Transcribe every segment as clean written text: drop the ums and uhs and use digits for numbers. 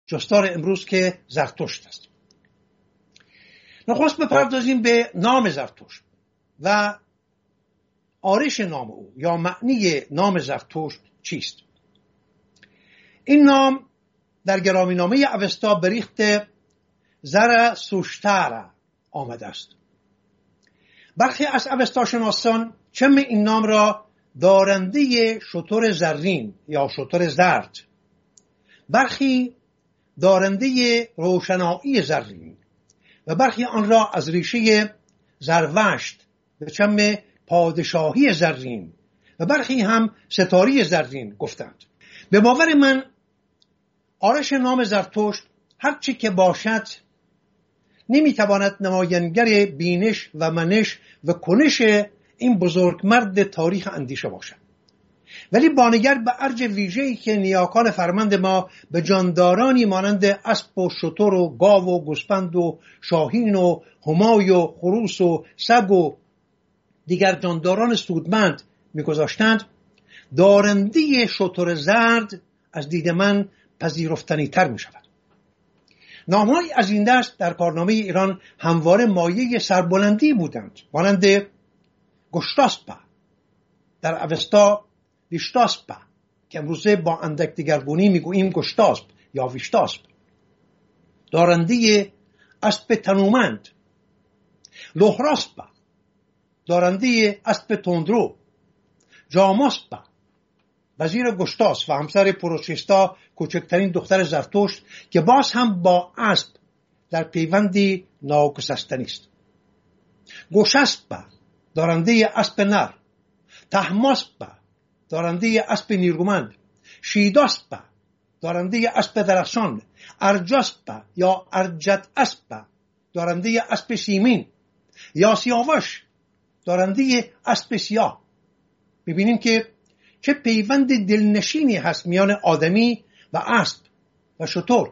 جستار امروز که زرتشت است. نخست بپردازیم به نام زرتشت و آرش نام او یا معنی نام زرتشت چیست. این نام در گرامینامه اوستا بریخت زرتشتر آمده است. برخی از اوستا شناسان چم این نام را دارنده شتر زرین یا شتر زرد، برخی دارنده روشنایی زرین و برخی آن را از ریشه زروشت به چم پادشاهی زرین و برخی هم ستاره زرین گفتند. به باور من آرش نام زرتشت هرچی که باشد نمیتواند نماینگر بینش و منش و کنش این بزرگمرد تاریخ اندیشه باشد، ولی بانگر به ارج ویژه‌ای که نیاکان فرمند ما به جاندارانی مانند اسب و شتر و گاو و گوسفند و شاهین و همای و خروس و سگ و دیگر جانداران سودمند میگذاشتند، دارنده شتر زرد از دید من پذیرفتنی تر می شود. نام‌های از این دست در کارنامه ایران همواره مایه سربلندی بودند، مانند گشتاسپا، در اوستا ویشتاسپا که امروزه با اندک دگرگونی میگوییم گشتاسپ یا ویشتاسپ، دارنده اسب تنومند، لوهراسپا، دارنده اسب تندرو، جاماسپا، وزیر گشتاس و همسر پروشستا کوچکترین دختر زرتشت که باز هم با اسب در پیوندی ناگسستنی است. گوشاسپا، دارنده اسب نر، تهماسپا، دارنده اسب نیرومند، شیداسپا، دارنده اسب درخشان، ارجاسپا یا ارجت اسپا، دارنده اسب سیمین، یا سیاوش، دارنده اسب سیاه. می‌بینیم که چه پیوند دلنشینی هست میان آدمی و اسب و شتر.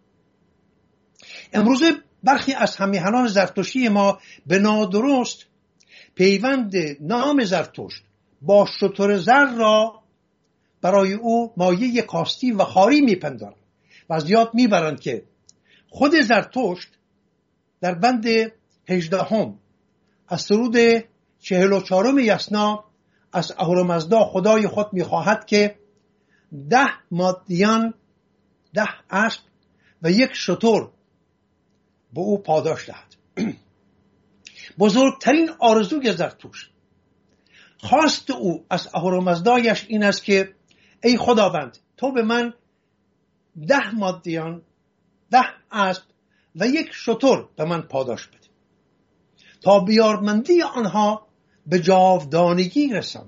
امروزه برخی از همیهنان زرتشتی ما به نادرست پیوند نام زرتشت با شتر زر را برای او مایه کاستی و خاری میپندارند و از یاد میبرند که خود زرتشت در بند 18 از سرود 44 یسنا از اهورامزدا خدای خود میخواهد که 10 مادیان، 10 اسب و 1 شتر به او پاداش دهد. بزرگترین آرزوی زرتشت، خواست او از اهورامزدایش این است که ای خداوند تو به من 10 مادیان، 10 اسب و 1 شتر به من پاداش بده تا بیارمندی آنها به جاودانگی رسم.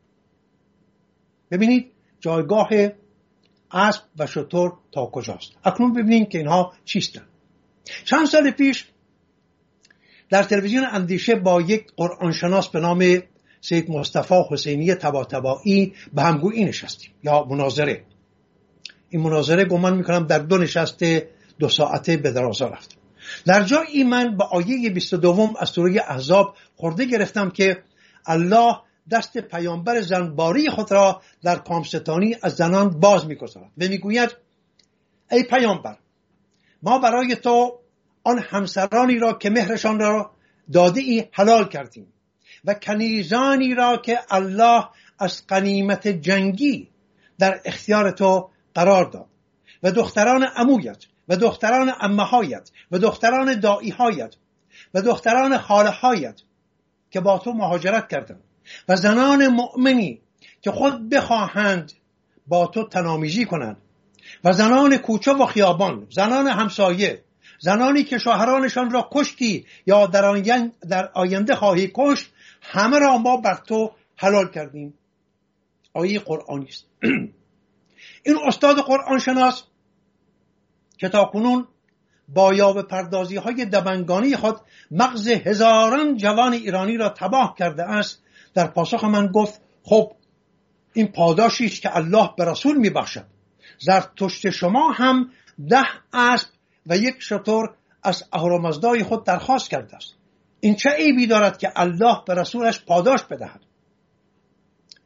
ببینید جایگاه اسب و شتر تا کجاست. اکنون ببینید که اینها چیستند. چند سال پیش در تلویزیون اندیشه با یک قرآنشناس به نام سید مصطفی حسینی طباطبایی به همگویی نشستیم یا مناظره. این مناظره گمان میکنم در 2 نشست 2 ساعته به درازا رفت. در جایی من به آیه 22 از سوره احزاب خورده گرفتم که الله دست پیامبر زنباری خود را در کامستانی از زنان باز می‌گذارد و میگوید ای پیامبر ما برای تو آن همسرانی را که مهرشان را داده ای حلال کردیم و کنیزانی را که الله از غنیمت جنگی در اختیار تو قرار داد و دختران عمویت و دختران عمه‌هایت و دختران دایی‌هایت و دختران خاله‌هایت که با تو مهاجرت کردند و زنان مؤمنی که خود بخواهند با تو تنامیزی کنند و زنان کوچه و خیابان، زنان همسایه، زنانی که شوهرانشان را کشتی یا در آینده خواهی کشت، همه را ما بر تو حلال کردیم. آیه قرآنی است. این استاد قرآن شناس که تاکنون با یاوه پردازی های دبنگانی خود مغز هزاران جوان ایرانی را تباه کرده است، در پاسخ من گفت خب این پاداشی است که الله به رسول میبخشد. زرتشت شما هم 10 اسب و 1 شتر از اهورامزدای خود درخواست کرده است. این چه عیبی دارد که الله به رسولش پاداش بدهد؟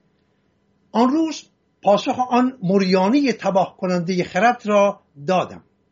آن روز پاسخ آن مریانی تباه کننده خرد را دادم.